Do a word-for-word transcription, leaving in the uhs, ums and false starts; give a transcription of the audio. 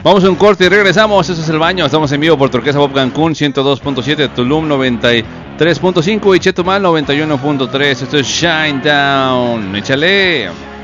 Vamos a un corte y regresamos. Eso es El Baño. Estamos en vivo por Turquesa Pop Cancún ciento dos punto siete, Tulum noventa y tres punto cinco y Chetumal noventa y uno punto tres. Esto es Shine Down. Échale.